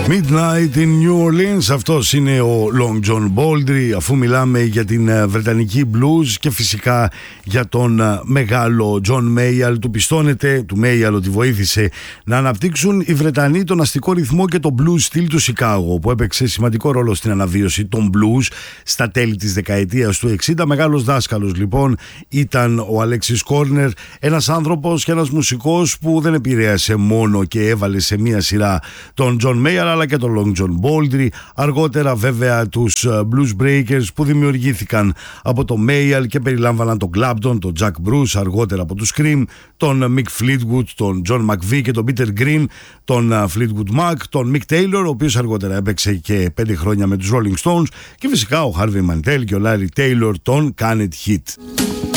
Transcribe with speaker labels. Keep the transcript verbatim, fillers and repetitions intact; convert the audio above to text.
Speaker 1: Midnight in New Orleans, αυτός είναι ο Long John Baldry, αφού μιλάμε για την βρετανική blues και φυσικά για τον μεγάλο John Mayall. Του πιστώνεται, του Mayall, ότι βοήθησε να αναπτύξουν οι Βρετανοί τον αστικό ρυθμό και τον blues στυλ του Σικάγο, που έπαιξε σημαντικό ρόλο στην αναβίωση των blues στα τέλη της δεκαετίας του εξήντα. Μεγάλος δάσκαλος λοιπόν ήταν ο Αλέξις Κόρνερ, ένας άνθρωπος και ένας μουσικός που δεν επηρέασε μόνο και έβαλε σε μία σειρά τον John Mayall, αλλά και τον Long John Baldry, αργότερα βέβαια τους Blues Breakers που δημιουργήθηκαν από το Mayall και περιλάμβαναν τον Clapton, τον Jack Bruce, αργότερα από τους Cream, τον Mick Fleetwood, τον John McVie και τον Peter Green, τον Fleetwood Mac, τον Mick Taylor, ο οποίος αργότερα έπαιξε και πέντε χρόνια με τους Rolling Stones, και φυσικά ο Harvey Mantel και ο Larry Taylor, τον Can It Hit.